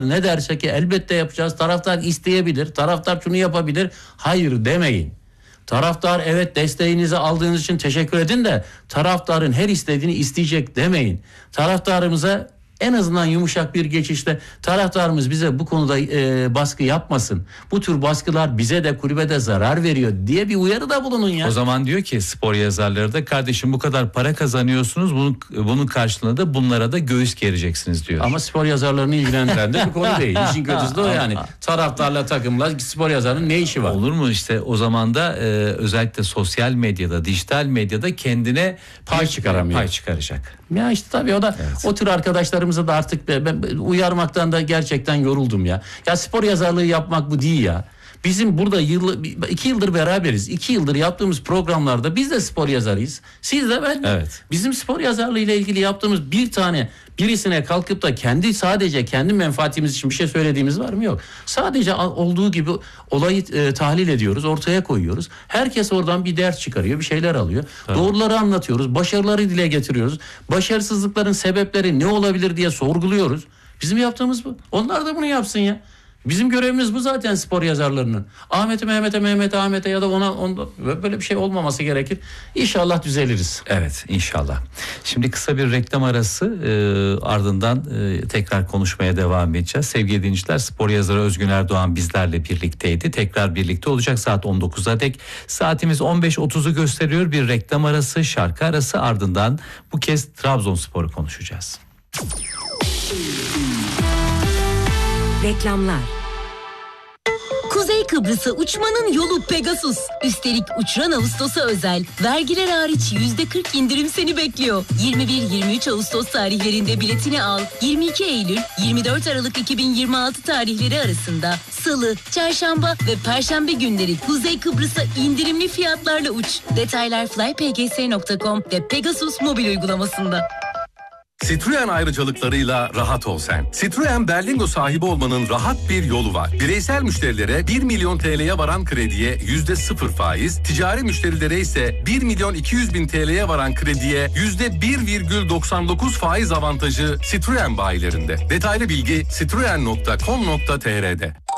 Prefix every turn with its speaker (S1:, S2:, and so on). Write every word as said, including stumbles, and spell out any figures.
S1: ne derse ki elbette yapacağız. Taraftar isteyebilir, taraftar şunu yapabilir. Hayır demeyin. Taraftar evet desteğinizi aldığınız için teşekkür edin de taraftarın her istediğini isteyecek demeyin. Taraftarımıza en azından yumuşak bir geçişte taraftarımız bize bu konuda e, baskı yapmasın. Bu tür baskılar bize de kulübe de zarar veriyor diye bir uyarıda bulunun ya.
S2: O zaman diyor ki spor yazarları da kardeşim bu kadar para kazanıyorsunuz, bunun, bunun karşılığında da bunlara da göğüs gereceksiniz diyor.
S1: Ama spor yazarlarını ilgilendiren de bir konu değil. İşin kötüsü de o yani. Taraftarla takımla spor yazarının ne işi var?
S2: Olur mu işte o zaman da e, özellikle sosyal medyada, dijital medyada kendine
S1: Pay çıkaramıyor.
S2: Pay çıkaracak.
S1: Ya işte tabii o da evet. O tür arkadaşlarımıza da artık ben uyarmaktan da gerçekten yoruldum ya. Ya spor yazarlığı yapmak bu değil ya. Bizim burada yıl, iki yıldır beraberiz. İki yıldır yaptığımız programlarda biz de spor yazarıyız. Siz de ben de.
S2: Evet.
S1: Bizim spor yazarlığı ile ilgili yaptığımız bir tane birisine kalkıp da kendi sadece kendi menfaatimiz için bir şey söylediğimiz var mı? Yok. Sadece olduğu gibi olayı e, tahlil ediyoruz, ortaya koyuyoruz. Herkes oradan bir ders çıkarıyor, bir şeyler alıyor. Tabii. Doğruları anlatıyoruz, başarıları dile getiriyoruz. Başarısızlıkların sebepleri ne olabilir diye sorguluyoruz. Bizim yaptığımız bu. Onlar da bunu yapsın ya. Bizim görevimiz bu zaten spor yazarlarının. Ahmet'e, Mehmet'e, Mehmet'e, Ahmet'e ya da ona, onda böyle bir şey olmaması gerekir. İnşallah düzeliriz.
S2: Evet, inşallah. Şimdi kısa bir reklam arası e, ardından e, tekrar konuşmaya devam edeceğiz. Sevgili dinleyiciler, spor yazarı Özgün Erdoğan bizlerle birlikteydi. Tekrar birlikte olacak saat on dokuza dek. Saatimiz on beş otuzu gösteriyor. Bir reklam arası, şarkı arası, ardından bu kez Trabzonspor'u konuşacağız.
S3: Reklamlar. Kuzey Kıbrıs'a uçmanın yolu Pegasus. Üstelik uçuran Ağustos'a özel vergiler hariç yüzde kırk indirim seni bekliyor. yirmi bir yirmi üç Ağustos tarihlerinde biletini al. yirmi iki Eylül yirmi dört Aralık iki bin yirmi altı tarihleri arasında Salı, Çarşamba ve Perşembe günleri Kuzey Kıbrıs'a indirimli fiyatlarla uç. Detaylar fly p g s nokta com ve Pegasus mobil uygulamasında.
S4: Citroen ayrıcalıklarıyla rahat ol sen. Citroen Berlingo sahibi olmanın rahat bir yolu var. Bireysel müşterilere bir milyon T L'ye varan krediye yüzde sıfır faiz, ticari müşterilere ise bir milyon iki yüz bin T L'ye varan krediye yüzde bir virgül doksan dokuz faiz avantajı Citroen bayilerinde. Detaylı bilgi citroen nokta com nokta t r'de.